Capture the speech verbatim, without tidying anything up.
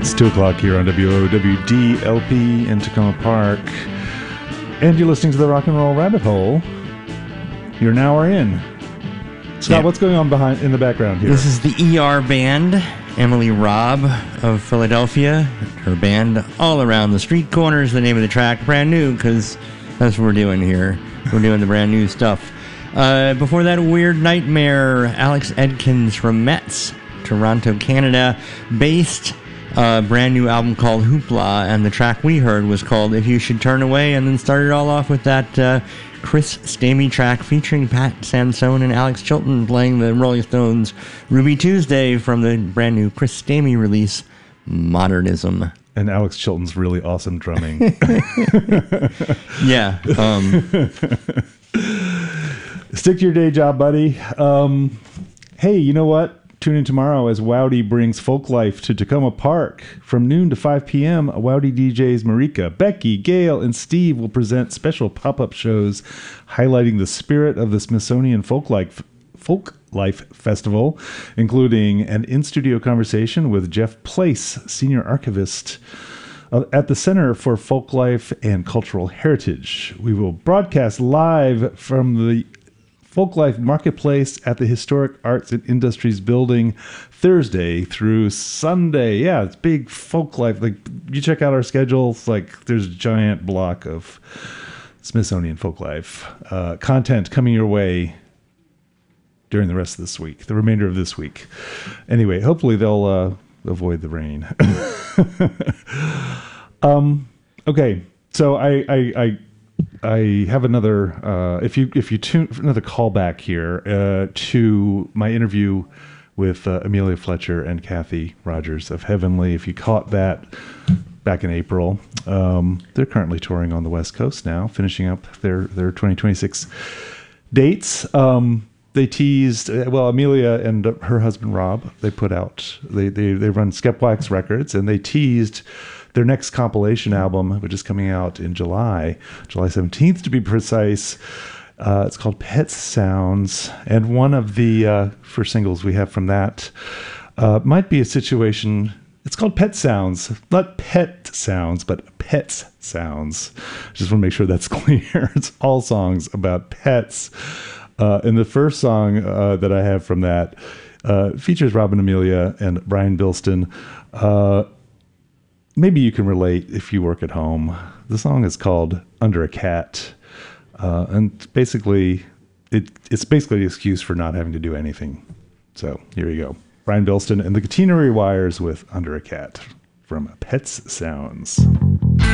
It's two o'clock here on W O W D L P in Tacoma Park. And you're listening to the Rock and Roll Rabbit Hole. You're now are in. Scott, yeah. What's going on behind in the background here? This is the E R Band, Emily Robb of Philadelphia. Her band, All Around the Street Corners, the name of the track. Brand new, because that's what we're doing here. We're doing the brand new stuff. Uh, before that, Weird Nightmare, Alex Edkins from Metz, Toronto, Canada, based a brand new album called Hoopla, and the track we heard was called If You Should Turn Away, and then started all off with that uh, Chris Stamey track featuring Pat Sansone and Alex Chilton playing the Rolling Stones' Ruby Tuesday from the brand new Chris Stamey release, Modernism. And Alex Chilton's really awesome drumming. yeah. Um, Stick to your day job, buddy. Um, hey, you know what? Tune in tomorrow as Wowdy brings folk life to Tacoma Park. From noon to five p.m., Wowdy D Js Marika, Becky, Gail, and Steve will present special pop-up shows highlighting the spirit of the Smithsonian Folk Life, folk life Festival, including an in-studio conversation with Jeff Place, Senior Archivist at the Center for Folklife and Cultural Heritage. We will broadcast live from the Folklife Marketplace at the Historic Arts and Industries Building Thursday through Sunday. Yeah, it's big Folklife. Like, you check out our schedule, it's like there's a giant block of Smithsonian Folklife uh, content coming your way during the rest of this week, the remainder of this week. Anyway, hopefully they'll uh, avoid the rain. um, okay, so I, I, I I have another. Uh, if you if you tune another callback here uh, to my interview with uh, Amelia Fletcher and Kathy Rogers of Heavenly. If you caught that back in April, um, they're currently touring on the West Coast now, finishing up their their twenty twenty-six dates. Um, they teased. Well, Amelia and her husband Rob. They put out. They they they run Skepwax Records, and they teased their next compilation album, which is coming out in July, July seventeenth to be precise. Uh, it's called Pet Sounds. And one of the uh, first singles we have from that uh, might be a situation. It's called Pet Sounds, not Pet Sounds, but Pets Sounds. Just want to make sure that's clear. It's all songs about pets. Uh, and the first song uh, that I have from that uh, features Robin Amelia and Brian Bilston. Uh, Maybe you can relate if you work at home. The song is called Under a Cat. Uh, and basically, it, it's basically the excuse for not having to do anything. So here you go. Brian Bilston and the Catenary Wires with Under a Cat from Pets Sounds.